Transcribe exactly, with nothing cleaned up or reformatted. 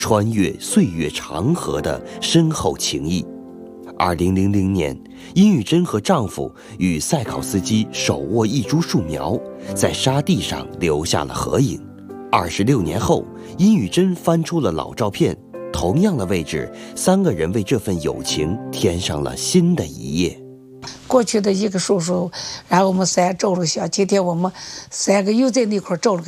穿越岁月长河的深厚情谊。二零零零年，殷玉珍和丈夫与塞考斯基手握一株树苗，在沙地上留下了合影。二十六年后，殷玉珍翻出了老照片，同样的位置，三个人为这份友情添上了新的一页。 过去的一个叔叔，然后我们三照了相，今天我们三个又在那块照了个。